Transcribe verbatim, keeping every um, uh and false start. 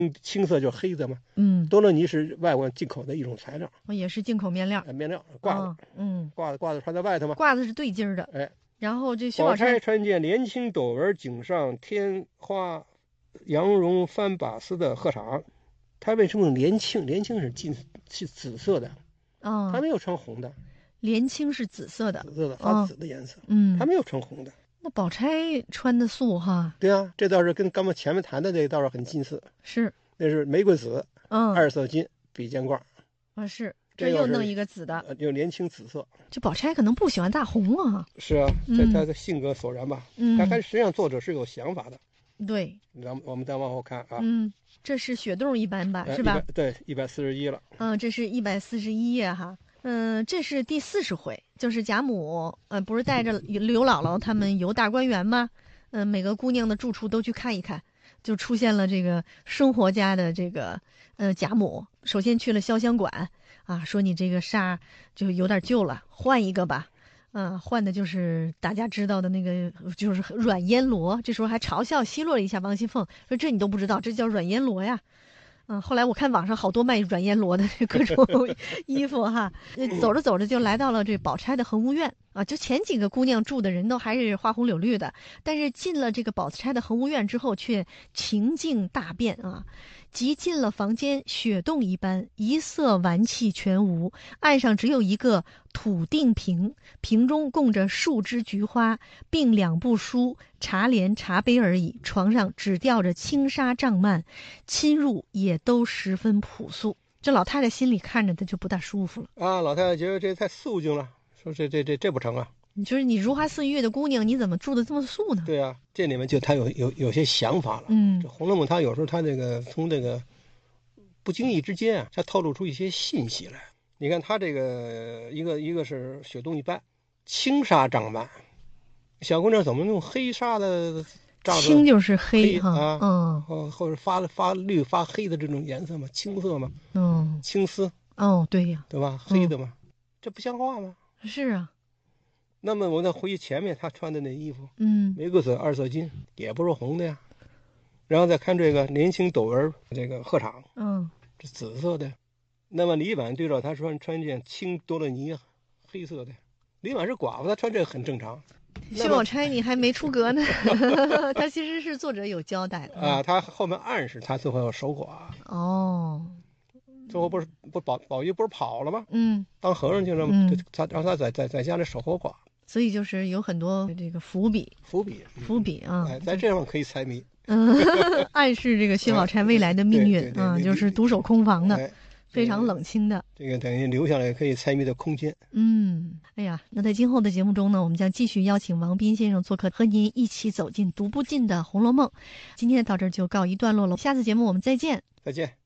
青色就是黑的嘛。 嗯， 多乐尼是外国进口的一种材料， 也是进口面料， 面料褂子， 哦、嗯， 褂子褂子穿在外头嘛， 褂子是对襟的， 哎。 然后这薛宝宝钗钗穿件连青斗纹锦上添花羊绒翻把丝的鹤氅，她为什么用连青？连青是金是紫色的， 哦， 她没有穿红的。 连青是紫色的， 紫色的发紫的颜色， 嗯， 她没有穿红的。 那宝钗穿的素哈？ 对啊，这倒是跟刚刚前面谈的这个倒是很近似。 是， 那是玫瑰紫， 嗯， 二色金比肩褂。 啊是。这又弄一个紫的， 呃，就连青紫色。 这宝钗可能不喜欢大红啊。 是啊，这她的性格所然吧。嗯，她实际上作者是有想法的。 对， 咱们我们再往后看啊。 嗯，这是雪洞一般吧，呃、是吧？ 对，一百四十一了。 嗯，这是一百四十一页哈。嗯，这是第四十回，就是贾母，呃，不是带着刘姥姥他们游大观园吗？嗯，每个姑娘的住处都去看一看，就出现了这个生活家的这个呃贾母。首先去了潇湘馆。啊，说你这个纱就有点旧了，换一个吧。嗯、呃，换的就是大家知道的那个，就是软烟罗。这时候还嘲笑奚落了一下王熙凤，说这你都不知道，这叫软烟罗呀。嗯、呃，后来我看网上好多卖软烟罗的各种衣服哈。走着走着就来到了这宝钗的恒芜院啊。就前几个姑娘住的人都还是花红柳绿的，但是进了这个宝钗的恒芜院之后，却情境大变啊。即进了房间，雪洞一般，一色玩器全无，案上只有一个土定瓶，瓶中供着数枝菊花，并两部书、茶帘、茶杯而已。床上只吊着轻纱帐幔，侵入也都十分朴素。这老太太心里看着的就不大舒服了啊！老太太觉得这太素净了，说这这这这不成啊！ 你就是你如花似玉的姑娘，你怎么住的这么素呢？ 对啊，这里面就他有有有些想法了。 嗯， 这《红楼梦》他有时候他这个从这个不经意之间啊，他透露出一些信息来。你看他这个一个一个是雪洞一般，轻纱帐幔，小姑娘怎么用黑纱的帐子？ 青就是黑哈， 啊， 嗯， 或或者发发绿发黑的这种颜色嘛，青色嘛， 嗯， 青丝， 哦，对呀， 对吧？黑的嘛，嗯、这不像话吗？ 是啊。 那么我再回忆前面他穿的那衣服， 嗯， 玫瑰紫二色金，也不是红的呀。然后再看这个连青斗纹这个鹤氅， 嗯， 是紫色的。那么李纨对照他穿穿件青多乐尼，黑色的。李纨是寡妇，她穿这个很正常。 薛宝钗你还没出阁呢，他其实是作者有交代的啊，他后面暗示他最后要守寡。 哦， 最后不是不宝宝玉不是跑了吗？ 嗯， 当和尚去了吗？ 嗯， 他让他在在在家里守候寡。 所以就是有很多这个伏笔， 伏笔， 伏笔啊！ 哎，在这上可以猜谜， 嗯，暗示这个薛宝钗未来的命运啊，就是独守空房的，哎、非常冷清的。 这个等于留下来可以猜谜的空间。 嗯，哎呀，那在今后的节目中呢，我们将继续邀请王斌先生做客，和您一起走进读不尽的《红楼梦》。今天到这儿就告一段落了，下次节目我们再见。 再见。